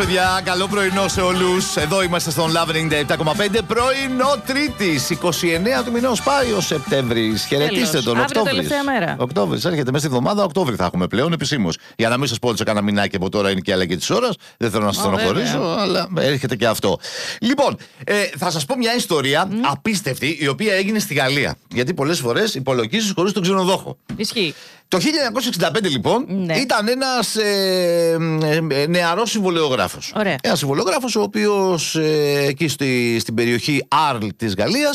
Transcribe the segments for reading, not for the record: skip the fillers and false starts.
παιδιά, καλό πρωινό σε όλους. Εδώ είμαστε στον Love 97,5. Πρωινό Τρίτης, 29 του μηνός. Πάει ο Σεπτέμβρης. Χαιρετίστε τον Οκτώβρη. Τελευταία μέρα. Οκτώβρης έρχεται μέσα στη εβδομάδα. Οκτώβρη θα έχουμε πλέον επισήμως. Για να μην σας πω ότι σε κάνα μηνάκι από τώρα είναι και η αλλαγή της ώρας. Δεν θέλω να σας στενοχωρήσω, αλλά έρχεται και αυτό. Λοιπόν, θα σας πω μια ιστορία απίστευτη, η οποία έγινε στη Γαλλία. Γιατί πολλές φορές υπολογίζεις χωρίς τον ξενοδόχο. Ισχύει. Το 1965 λοιπόν ήταν ένας νεαρός συμβολεογράφος. Ένας συμβολεογράφος ο οποίος εκεί στην περιοχή Άρλ της Γαλλίας,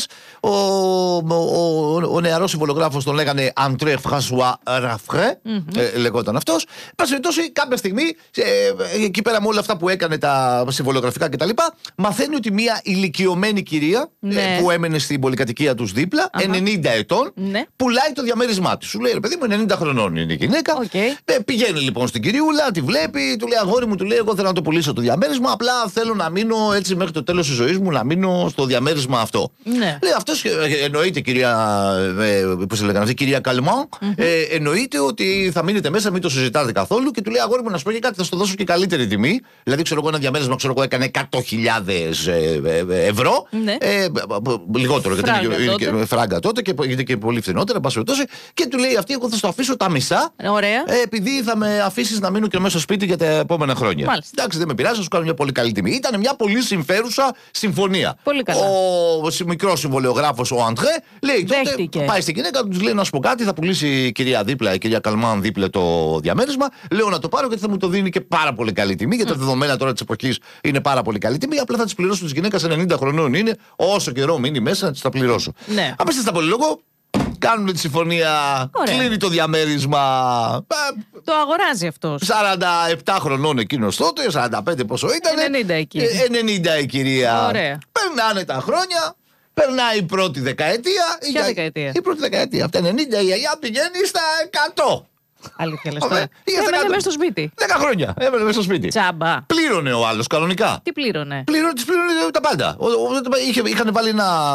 ο νεαρός συμβολεογράφος τον λέγανε Αντρέ Φρανσουά Ραφρέ, λεγόταν αυτός. Πάση περιπτώσει κάποια στιγμή εκεί πέρα με όλα αυτά που έκανε τα συμβολεογραφικά κτλ. Μαθαίνει ότι μια ηλικιωμένη κυρία που έμενε στην πολυκατοικία τους δίπλα, 90 ετών, πουλάει το διαμέρισμά της. Σου λέει ρε παιδί μου 90 χρονών είναι η γυναίκα. Πηγαίνει λοιπόν στην κυριούλα, τη βλέπει, του λέει αγόρι μου, του λέει εγώ θέλω να το πουλήσω το διαμέρισμα, απλά θέλω να μείνω έτσι μέχρι το τέλος της ζωής μου, να μείνω στο διαμέρισμα αυτό. Λέει αυτός, εννοείται κυρία, πώς λέγανε αυτή, κυρία Καλμάν, εννοείται ότι θα μείνετε μέσα, μην το συζητάτε καθόλου, και του λέει αγόρι μου να σου πω και κάτι, θα σου το δώσω και καλύτερη τιμή. Δηλαδή ξέρω εγώ ένα διαμέρισμα έκανε 100.000 ευρώ, λιγότερο γιατί είναι φράγκα τότε και γίνεται και πολύ φθηνότερα, και του λέει αυτή εγώ θα στο αφήσω τα μισά. Επειδή θα με αφήσεις να μείνω και μέσα στο σπίτι για τα επόμενα χρόνια. Μάλιστα. Εντάξει, δεν με πειράζει, θα σου κάνω μια πολύ καλή τιμή. Ήταν μια πολύ συμφέρουσα συμφωνία. Πολύ καλά. Ο μικρός συμβολεογράφος, ο Αντρέ, λέει τότε, πάει στην γυναίκα, του λέει να σου πω κάτι, θα πουλήσει η κυρία δίπλα, η κυρία Καλμάν δίπλα το διαμέρισμα. Λέω να το πάρω γιατί θα μου το δίνει και πάρα πολύ καλή τιμή. Για τα δεδομένα τώρα τη εποχή είναι πάρα πολύ καλή τιμή. Απλά θα τη πληρώσω τη γυναίκα 90 χρονών είναι, όσο καιρό μείνει μέσα να τη τα πληρώσω. Απέστω στα πολυλόγο. Κάνουν τη συμφωνία, κλείνει το διαμέρισμα. Το αγοράζει αυτός. 47 χρονών εκείνος τότε, 45 πόσο ήταν. 90 εκεί. 90 η κυρία. Ωραία. Περνάνε τα χρόνια, περνάει η πρώτη δεκαετία. Ποια δεκαετία? Η πρώτη δεκαετία. Από τα 90 η γιαγιά πηγαίνει στα 100. Αλήθεια λες τώρα. Έμενε μέσα στο σπίτι. 10 χρόνια. Έμενε μέσα στο σπίτι. Τσάμπα. Πλήρωνε ο άλλος κανονικά. Τι πλήρωνε? Της πλήρωνε τα πάντα. Είχαν βάλει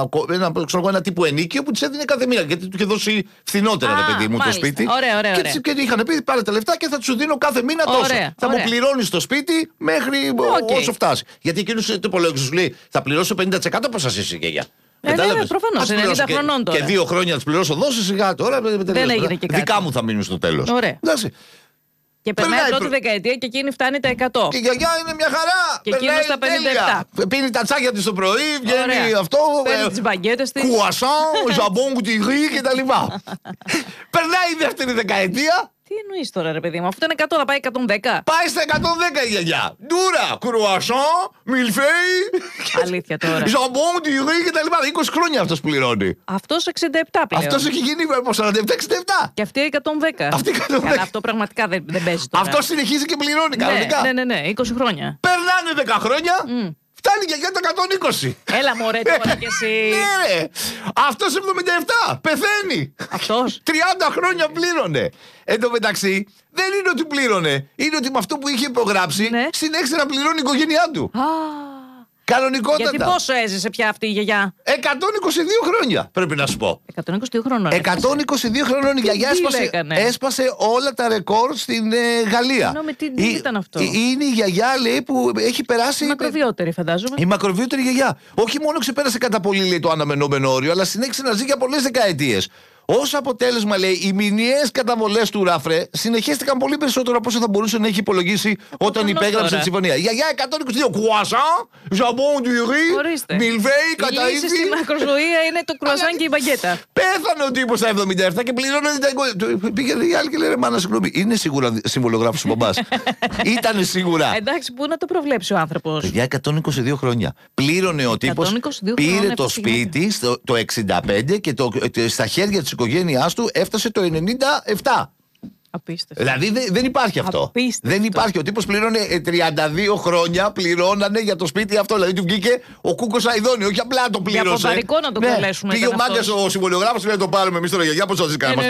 ένα τύπου ενίκιο που της έδινε κάθε μήνα. Γιατί του είχε δώσει φθηνότερα, ρε παιδί μου, το σπίτι. Ωραία. Και είχαν πει πάρε τα λεφτά και θα σου δίνω κάθε μήνα τόσο. Θα μου πληρώνεις το σπίτι μέχρι όσο φτάσει. Γιατί εκείνος το υπολόγισε, σου λέει θα πληρώσω 50% από σας είσαι γιαγιά. Προφανώς, 90 χρονών τώρα. Και 2 χρόνια τις πληρώσω δόσεις, σιγά τώρα. Δεν έγινε και κάτι. Δικά μου θα μείνουν στο τέλος. Ωραία. Και περνάει πρώτη δεκαετία και εκείνη φτάνει τα 100. Και η γιαγιά είναι μια χαρά. Και εκείνο στα 57. Πίνει τα τσάκια της το πρωί, βγαίνει αυτό. Παίρνει τις μπαγκέτες της. Κουασάν, ζαμπόν, κουτιγρί κτλ. Περνάει η δεύτερη δεκαετία. Τι εννοείς τώρα, ρε παιδί μου, αφού ήταν 100 θα πάει 110. Πάει στα 110 η γιαγιά. Ντούρα, κρουασάν, μιλφέι. Αλήθεια τώρα. Ζαμπόν, τυγρί κτλ. 20 χρόνια αυτός πληρώνει. Αυτός 67 πλέον. Αυτός έχει γίνει από 47-67. Και αυτή 110. Αυτή 110. Αυτό πραγματικά δεν παίζει τώρα. Αυτό συνεχίζει και πληρώνει κανονικά. Ναι, 20 χρόνια. Περνάνε 10 χρόνια. Φτάνει και για τα 120. Έλα μωρέ τώρα κι εσύ. Ναι, αυτός 77. Πεθαίνει. Αυτός 30 χρόνια πλήρωνε. Εν τω μεταξύ δεν είναι ότι πλήρωνε. Είναι ότι με αυτό που είχε υπογράψει συνέχισε να πληρώνει η οικογένειά του. Κανονικότατα. Γιατί πόσο έζησε πια αυτή η γιαγιά? 122 χρόνια πρέπει να σου πω. 122 χρονών. 122 χρονών η γιαγιά έσπασε όλα τα ρεκόρ στην Γαλλία. Τι ήταν αυτό? Είναι η γιαγιά, λέει, που έχει περάσει. Η μακροβιότερη, φαντάζομαι. Η μακροβιότερη γιαγιά. Όχι μόνο ξεπέρασε κατά πολύ, λέει, το αναμενόμενο όριο, αλλά συνέχισε να ζει για πολλές δεκαετίες. Ως αποτέλεσμα, λέει, οι μηνιαίες καταβολές του Ράφρε συνεχίστηκαν πολύ περισσότερο από όσο θα μπορούσε να έχει υπολογίσει όταν υπέγραψε τη συμφωνία. Για 122 κουασάν, ζαμπόν, τυγρί, μιλβέι, καταΐφι. Η λύση στη μακροζωία είναι το κρουασάν και η μπαγκέτα. Πέθανε ο τύπος στα 77 και πληρώνανε τα 20. Πήγαινε η άλλη και λέει μάνα, συγγνώμη, είναι σίγουρα συμβολογράφος ο μπαμπάς? Ήτανε σίγουρα. Εντάξει, πού να το προβλέψει ο άνθρωπος. Για 122 χρόνια. Πλήρωνε ο τύπος, πήρε το σπίτι το 65 και στα χέρια της οικογένειάς του έφτασε το 97. Απίστευτο. Δηλαδή δεν υπάρχει αυτό. Δεν υπάρχει. Ο τύπος πλήρωνε 32 χρόνια, πληρώνανε για το σπίτι αυτό. Δηλαδή του βγήκε ο Κούκος Αηδόνη, όχι απλά το πλήρωσε. Για ποδαρικό να το καλέσουμε. Πήγε ο μάγκας ο συμβολιογράφος, λέει το πάρουμε εμείς τώρα γιαγιά, πώς θα τις κάνουμε?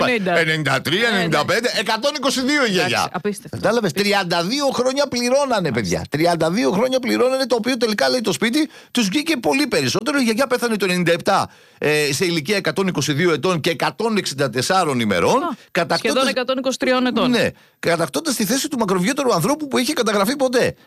93, 95, 122 η γιαγιά. Απίστευτο. Κατάλαβες, 32 χρόνια πληρώνανε, παιδιά. 32 χρόνια πληρώνανε, το οποίο τελικά, λέει, το σπίτι τους βγήκε πολύ περισσότερο. Η γιαγιά πέθανε το 97 σε ηλικία 122 ετών και 164 ημερών. Σχεδόν 123 ετών. Ναι, κατακτώντας τη θέση του μακροβιότερου ανθρώπου που είχε καταγραφεί ποτέ.